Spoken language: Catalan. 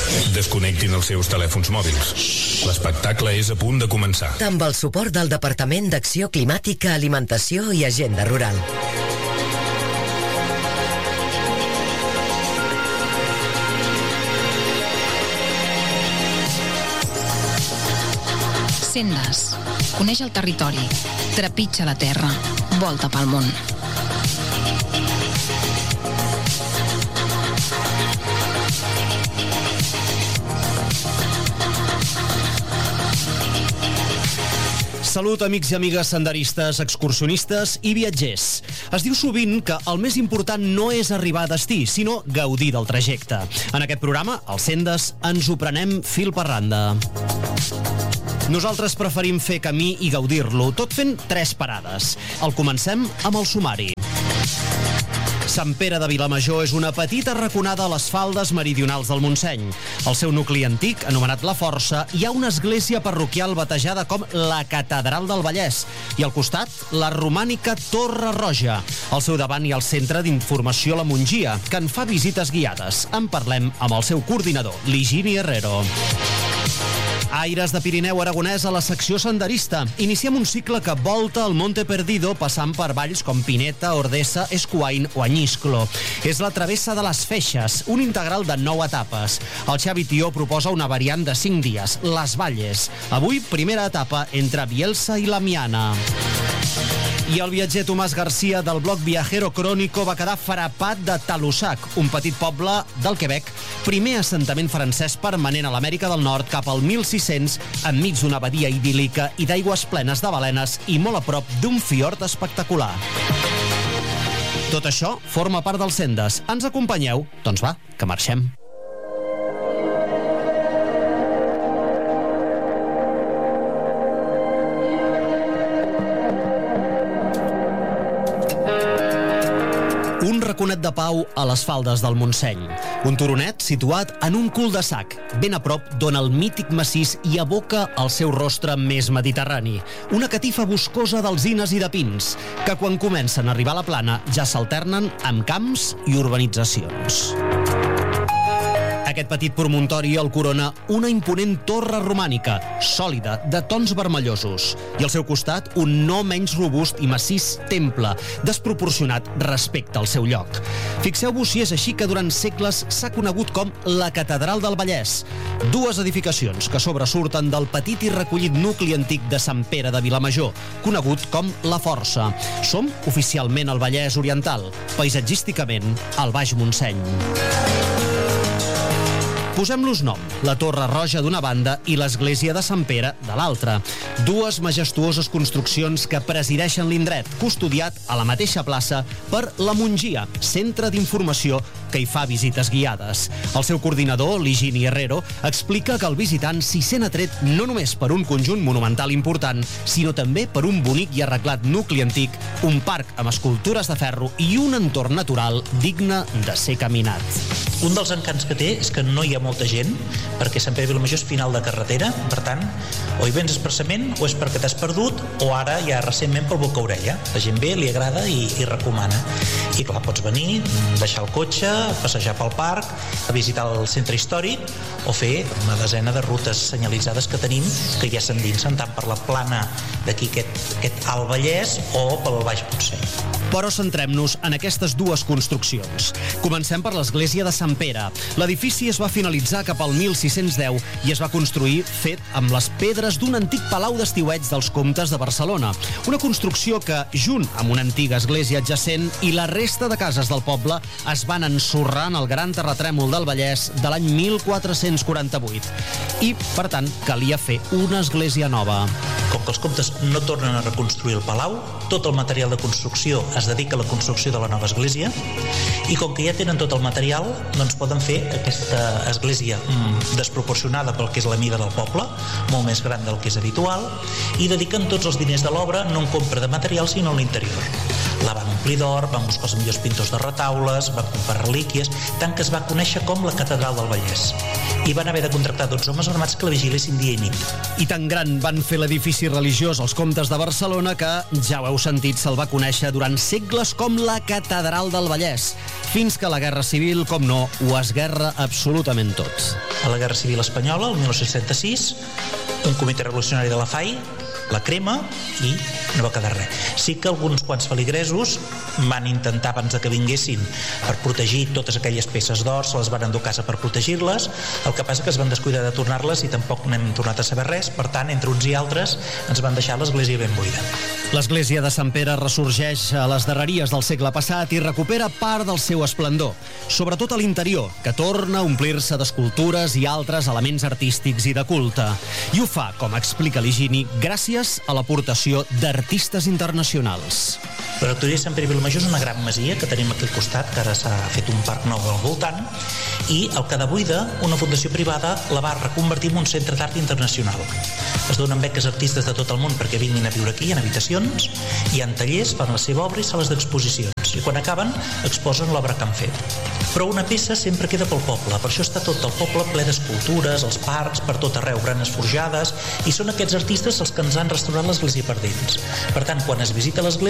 Desconnectin els seus telèfons mòbils. L'espectacle és a punt de començar. Amb el suport del Departament d'Acció Climàtica, Alimentació i Agenda Rural. Sendes. Coneix el territori. Trepitja la terra. Volta pel món. Salut, amics i amigues senderistes, excursionistes i viatgers. Es diu sovint que el més important no és arribar a destí, sinó gaudir del trajecte. En aquest programa, al Sendes, ens ho prenem fil per randa. Nosaltres preferim fer camí i gaudir-lo, tot fent 3 parades. El comencem amb el sumari. Sant Pere de Vilamajor és una petita raconada a les faldes meridionals del Montseny. Al seu nucli antic, anomenat La Força, hi ha una església parroquial batejada com la Catedral del Vallès i al costat, la romànica Torre Roja. Al seu davant hi ha el Centre d'Informació La Mongia, que en fa visites guiades. En parlem amb el seu coordinador, l'Higini Herrero. Aires de Pirineu Aragonès a la secció senderista. Iniciem un cicle que volta el Monte Perdido passant per valls com Pineta, Ordesa, Escuain o Añisclo. És la travessa de les Feixes, un integral de 9 etapes. El Xavi Tió proposa una variant de 5 dies, les Valles. Avui, primera etapa entre Bielsa i Lamiana. I el viatger Tomàs Garcia del blog Viajero Crónico va quedar frapat de Talussac, un petit poble del Quebec, primer assentament francès permanent a l'Amèrica del Nord cap al 1600, enmig d'una badia idíl·lica i d'aigües plenes de balenes i molt a prop d'un fiord espectacular. Tot això forma part dels Sendes. Ens acompanyeu? Doncs va, que marxem. Un raconet de pau a les faldes del Montseny. Un turonet situat en un cul-de-sac, ben a prop d'on el mític massís hi aboca el seu rostre més mediterrani. Una catifa boscosa d'alzines i de pins, que quan comencen a arribar a la plana ja s'alternen amb camps i urbanitzacions. Aquest petit promontori el corona una imponent torre romànica, sòlida, de tons vermellosos. I al seu costat, un no menys robust i massís temple, desproporcionat respecte al seu lloc. Fixeu-vos si és així que durant segles s'ha conegut com la Catedral del Vallès. 2 edificacions que sobresurten del petit i recollit nucli antic de Sant Pere de Vilamajor, conegut com La Força. Som oficialment al Vallès Oriental, paisatgísticament al Baix Montseny. Posem-los nom, la Torre Roja d'una banda i l'Església de Sant Pere de l'altra. 2 majestuoses construccions que presideixen l'indret, custodiat a la mateixa plaça per La Mongia, centre d'informació que hi fa visites guiades. El seu coordinador, l'Higini Herrero, explica que el visitant s'hi sent atret no només per un conjunt monumental important, sinó també per un bonic i arreglat nucli antic, un parc amb escultures de ferro i un entorn natural digne de ser caminat. Un dels encants que té és que no hi ha molta gent, perquè Sant Pere de Vilamajor és final de carretera, per tant, o hi vens expressament o és perquè t'has perdut, o ara ja recentment pel boca-orella. La gent ve, li agrada i recomana. I clar, pots venir, deixar el cotxe, passejar pel parc, a visitar el centre històric o fer una desena de rutes senyalitzades que tenim que ja s'endinsen tant per la plana d'aquí aquest Alt Vallès o pel Baix Montseny. Però centrem-nos en aquestes 2 construccions. Comencem per l'església de Sant Pere. L'edifici es va finalitzar cap al 1610 i es va construir fet amb les pedres d'un antic palau d'estiueig dels comtes de Barcelona. Una construcció que, junt amb una antiga església adjacent i la resta de cases del poble, es van ensorrar en el gran terratrèmol del Vallès de l'any 1448. I, per tant, calia fer una església nova. Com que els comtes no tornen a reconstruir el palau, tot el material de construcció es dedica a la construcció de la nova església i com que ja tenen tot el material, doncs poden fer aquesta església desproporcionada pel que és la mida del poble, molt més gran del que és habitual, i dediquen tots els diners de l'obra no en compra de material sinó a l'interior. la van omplir d'or, van buscar els millors pintors de retaules, van comprar relíquies, tant que es va conèixer com la Catedral del Vallès. I van haver de contractar 12 homes armats que la vigilessin dia i nit. I tan gran van fer l'edifici religiós els comtes de Barcelona que, ja ho heu sentit, se'l va conèixer durant segles com la Catedral del Vallès, fins que la Guerra Civil, com no, ho esguerra absolutament tot. A la Guerra Civil Espanyola, el 1936, un comitè revolucionari de la FAI la crema i no va quedar res. Sí que alguns quants feligresos van intentar, abans que vinguessin, per protegir totes aquelles peces d'or, se les van endur a casa per protegir-les. El que passa que es van descuidar de tornar-les i tampoc n'hem tornat a saber res. Per tant, entre uns i altres, ens van deixar l'església ben buida. L'església de Sant Pere ressorgeix a les darreries del segle passat i recupera part del seu esplendor, sobretot a l'interior, que torna a omplir-se d'escultures i altres elements artístics i de culte. I ho fa, com explica l'Higini, gràcies a l'aportació d'artistes internacionals. La rectoria de Sant Pere i Vilamajor és una gran masia que tenim aquí al costat, que ara s'ha fet un parc nou al voltant, i al quedar buida, una fundació privada la va reconvertir en un centre d'art internacional. Es donen beques a artistes de tot el món perquè vinguin a viure aquí, en habitacions, hi ha tallers, fan la seva obra i sales d'exposicions. I quan acaben, exposen l'obra que han fet. Però una peça sempre queda pel poble, per això està tot el poble ple d'escultures, els parcs, per tot arreu, branes forjades, i són aquests artistes els que ens han restaurat l'església per dins. Per tant, quan es visita l'església,